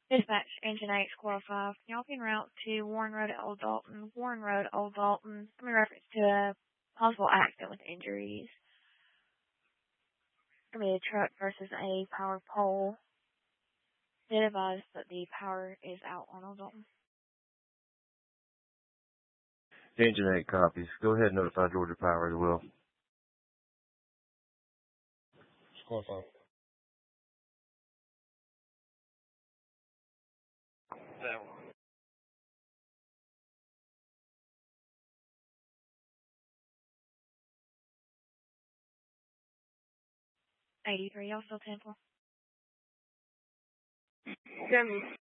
Dispatch, Engine 8, Squirrel 5. Y'all can route to Warren Road at Old Dalton. Warren Road, Old Dalton. In reference to a possible accident with injuries. It's going to be a truck versus a power pole. Did advise that the power is out on Old Dalton. Engine 8 copies. Go ahead and notify Georgia Power as well. Squad 5. That one. 83, y'all still 10-4. 7.